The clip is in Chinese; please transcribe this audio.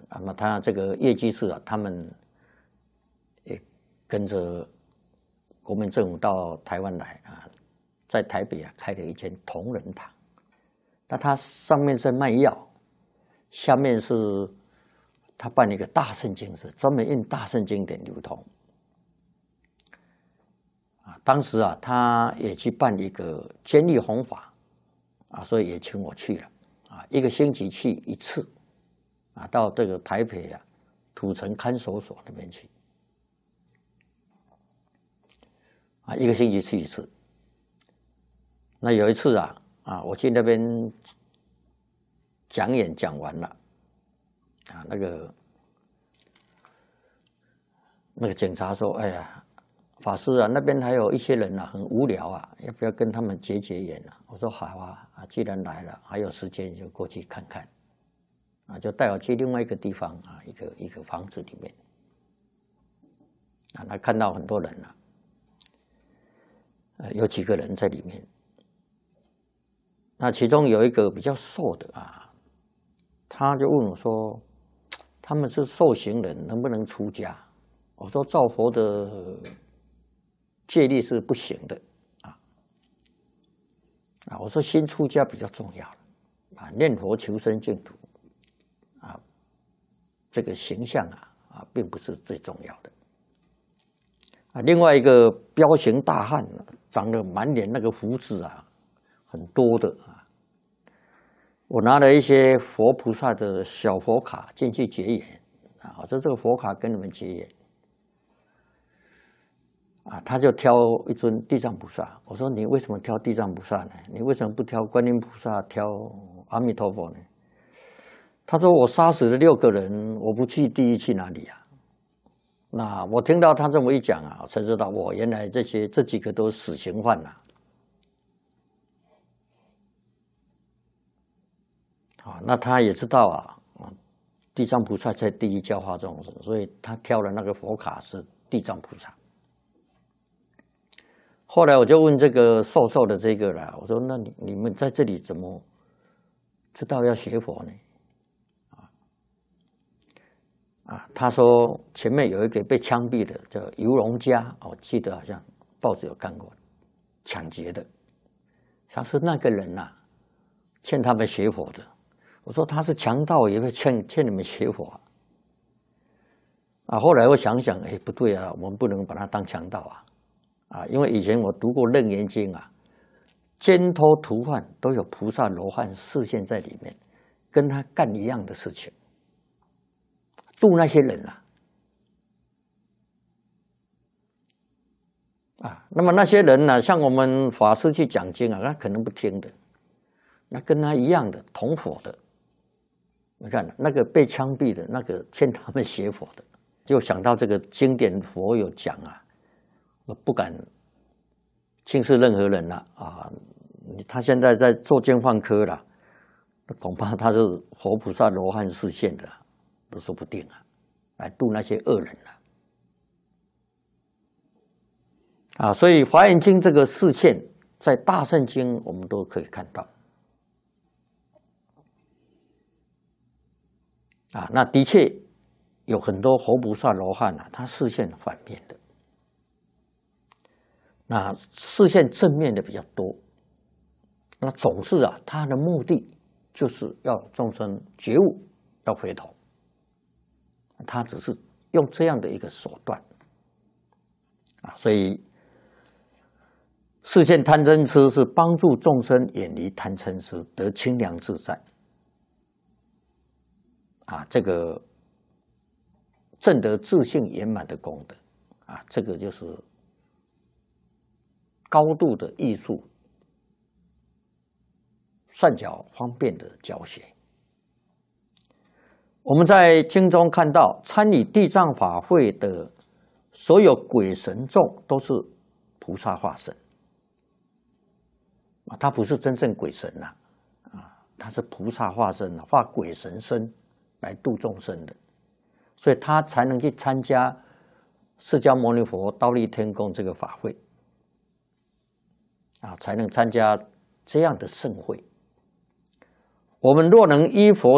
那么他这个叶居士啊，他们也跟着国民政府到台湾来啊，在台北啊开了一间同仁堂。那它上面是卖药，下面是他办了一个大圣经社，专门印大圣经典流通。啊，当时啊，他也去办一个监狱弘法，啊，所以也请我去了，啊，一个星期去一次，啊，到这个台北啊土城看守所那边去，啊，一个星期去一次。那有一次啊，我去那边讲演讲完了，啊，那个警察说：“哎呀，法师啊，那边还有一些人啊，很无聊啊，要不要跟他们结缘啊？”我说：“好啊，既然来了，还有时间就过去看看。”啊，就带我去另外一个地方啊，一个房子里面，啊，他看到很多人了，有几个人在里面。那其中有一个比较瘦的啊，他就问我说：“他们是受刑人，能不能出家？”我说：“照佛的戒律是不行的啊。我说新出家比较重要啊，念佛求生净土啊，这个形象啊并不是最重要的啊。另外一个彪形大汉，长得满脸那个胡子啊。”很多的啊，我拿了一些佛菩萨的小佛卡进去结缘啊，我说这个佛卡跟你们结缘啊，他就挑一尊地藏菩萨。我说你为什么挑地藏菩萨呢？你为什么不挑观音菩萨、挑阿弥陀佛呢？他说我杀死了6个人，我不去地狱去哪里啊？那我听到他这么一讲啊，才知道我原来这几个都是死刑犯啊。那他也知道啊，地藏菩萨在地狱教化众生，所以他挑了那个佛卡是地藏菩萨。后来我就问这个瘦瘦的这个了，我说：“那你们在这里怎么知道要学佛呢？”他说前面有一个被枪毙的叫游荣家，我记得好像报纸有看过，抢劫的。他说那个人啊，欠他们学佛的。我说他是强盗，也会欠你们学佛啊！后来我想想，哎，不对啊，我们不能把他当强盗啊！因为以前我读过《楞严经》啊，奸偷屠犯都有菩萨罗汉示现在里面，跟他干一样的事情，度那些人那么那些人呢，像我们法师去讲经啊，他可能不听的，那跟他一样的同伙的。你看那个被枪毙的那个欠他们学佛的，就想到这个经典佛有讲啊，我不敢轻视任何人了啊。他现在在做监犯科了，恐怕他是佛菩萨罗汉示现的，都说不定来度那些恶人所以《华严经》这个示现，在大圣经我们都可以看到。那的确有很多佛菩萨罗汉他示现反面的，那示现正面的比较多。那总是他的目的就是要众生觉悟，要回头。他只是用这样的一个手段所以示现贪嗔痴是帮助众生远离贪嗔痴，得清凉自在。这个证得自性圆满的功德这个就是高度的艺术，善巧方便的教学。我们在经中看到，参与地藏法会的所有鬼神众都是菩萨化身他不是真正鬼神他是菩萨化身化鬼神身来度众生的，所以他才能去参加释迦牟尼佛忉利天宫这个法会才能参加这样的盛会。我们若能依佛